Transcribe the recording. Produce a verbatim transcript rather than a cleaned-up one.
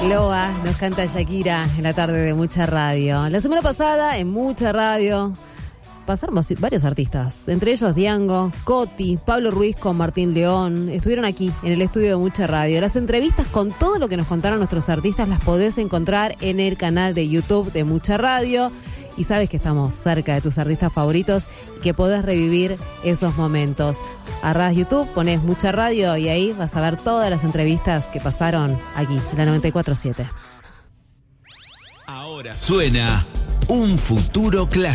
Loa nos canta Shakira en la tarde de Mucha Radio. La semana pasada en Mucha Radio pasaron varios artistas, entre ellos Diango, Coti, Pablo Ruiz con Martín León. Estuvieron aquí en el estudio de Mucha Radio. Las entrevistas con todo lo que nos contaron nuestros artistas las podés encontrar en el canal de YouTube de Mucha Radio. Y sabes que estamos cerca de tus artistas favoritos y que podés revivir esos momentos. Agarrás YouTube, ponés Mucha Radio y ahí vas a ver todas las entrevistas que pasaron aquí, en la noventa y cuatro siete. Ahora suena Un Futuro Clásico.